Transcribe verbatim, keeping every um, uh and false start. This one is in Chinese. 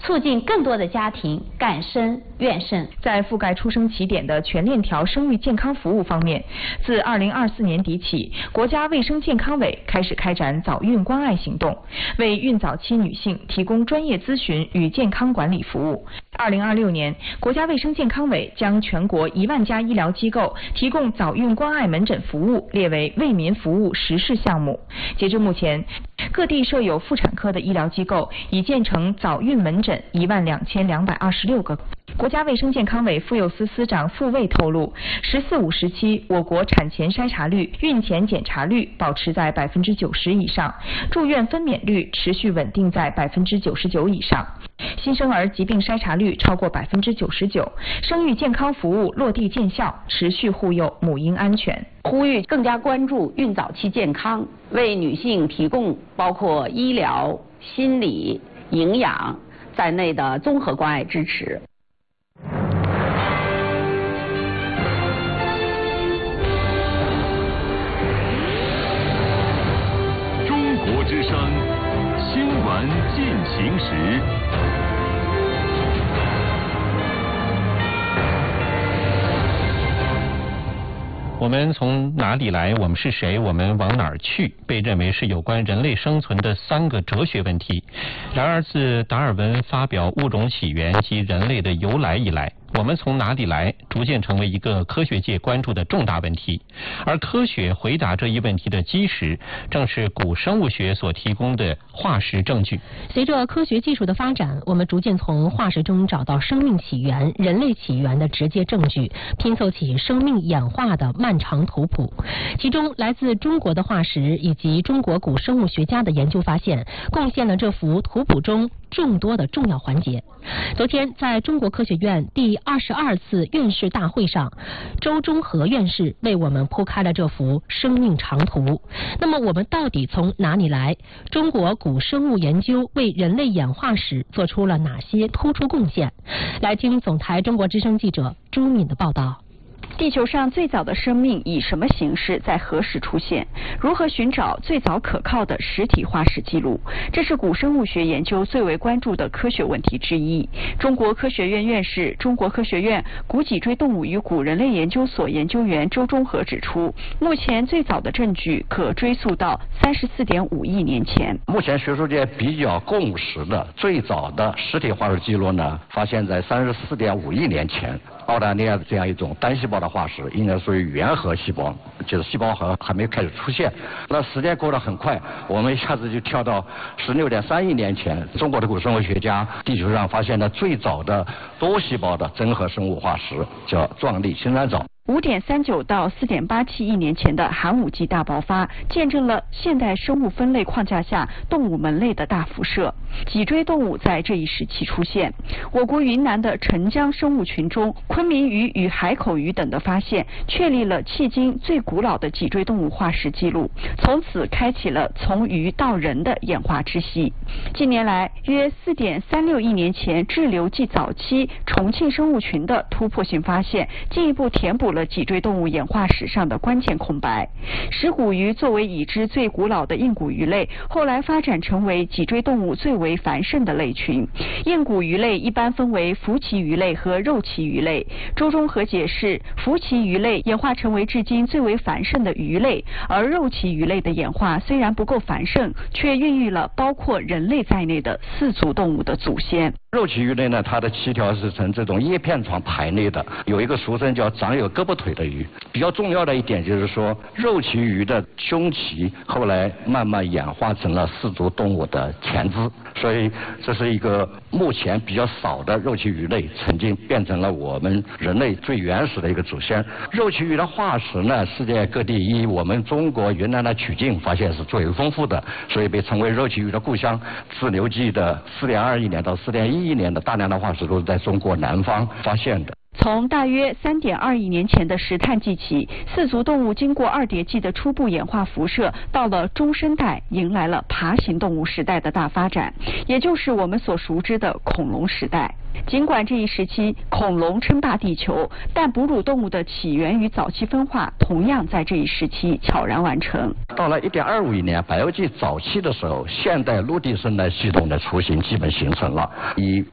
促进更多的家庭敢生愿生。 在覆盖出生起点的全链条生育健康服务方面，自二零二四年底起，国家卫生健康委开始开展早孕关爱行动，为孕早期女性提供专业咨询与健康管理服务。二零二六年，国家卫生健康委将全国一万家医疗机构提供早孕关爱门诊服务列为为民服务实事项目。截至目前，各地设有妇产科的医疗机构已建成早孕门诊一万两千两百二十六个。国家卫生健康委妇幼司司长傅卫透露，十四五时期，我国产前筛查率、孕前检查率保持在百分之九十以上，住院分娩率持续稳定在百分之九十九以上，新生儿疾病筛查率超过百分之九十九，生育健康服务落地见效，持续护佑母婴安全。 呼吁更加关注孕早期健康，为女性提供包括医疗、心理、营养在内的综合关爱支持。 中国之声新闻进行时。 我们从哪里来？我们是谁？我们往哪儿去？被认为是有关人类生存的三个哲学问题。然而，自达尔文发表《物种起源及人类的由来》以来，我们从哪里来逐渐成为一个科学界关注的重大问题，而科学回答这一问题的基石，正是古生物学所提供的化石证据。 随着科学技术的发展，我们逐渐从化石中找到生命起源、人类起源的直接证据，拼凑起生命演化的漫长图谱。其中，来自中国的化石以及中国古生物学家的研究发现，贡献了这幅图谱中众多的重要环节。昨天，在中国科学院第二十二次院士大会上，周忠和院士为我们铺开了这幅生命长图。那么，我们到底从哪里来？中国古生物研究为人类演化史做出了哪些突出贡献？来听总台中国之声记者朱敏的报道。 地球上最早的生命以什么形式，在何时出现？如何寻找最早可靠的实体化石记录？这是古生物学研究最为关注的科学问题之一。中国科学院院士、中国科学院古脊椎动物与古人类研究所研究员周忠和指出，目前最早的证据可追溯到三十四点五亿年前。 目前学术界比较共识的最早的实体化石记录呢，发现在三十四点五亿年前。澳大利亚的这样一种单细胞的化石，应该属于原核细胞，就是细胞核还没开始出现。那时间过得很快，我们一下子就跳到十六点三亿年前，中国的古生物学家地球上发现了最早的多细胞的真核生物化石，叫壮丽青山藻。 五点三九到四点八七亿年前的寒武纪大爆发，见证了现代生物分类框架下动物门类的大辐射。脊椎动物在这一时期出现。我国云南的澄江生物群中，昆明鱼与海口鱼等的发现，确立了迄今最古老的脊椎动物化石记录，从此开启了从鱼到人的演化之系。近年来，约四点三六亿年前滞留纪早期重庆生物群的突破性发现，进一步填补了脊椎动物演化史上的关键空白。石骨鱼作为已知最古老的硬骨鱼类，后来发展成为脊椎动物最为繁盛的类群。硬骨鱼类一般分为浮鳍鱼类和肉鳍鱼类。周忠和解释，浮鳍鱼类演化成为至今最为繁盛的鱼类，而肉鳍鱼类的演化虽然不够繁盛，却孕育了包括人类在内的四足动物的祖先。 肉鳍鱼类呢，它的鳍条是呈这种叶片状排列的，有一个俗称叫长有胳膊腿的鱼。比较重要的一点就是说，肉鳍鱼的胸鳍后来慢慢演化成了四足动物的前肢，所以这是一个目前比较少的肉鳍鱼类曾经变成了我们人类最原始的一个祖先。肉鳍鱼的化石呢，世界各地以我们中国云南的曲靖发现是最为丰富的，所以被称为肉鳍鱼的故乡。自流纪的四点二亿年到四点一亿年的大量的化石都是在中国南方发现的。 从大约三点二亿年前的石炭纪起，四足动物经过二叠纪的初步演化辐射，到了中生代迎来了爬行动物时代的大发展，也就是我们所熟知的恐龙时代。尽管这一时期恐龙称霸地球，但哺乳动物的起源与早期分化同样在这一时期悄然完成。 到了一点二五亿年，白垩纪早期的时候，现代陆地生态系统的雏形基本形成了。以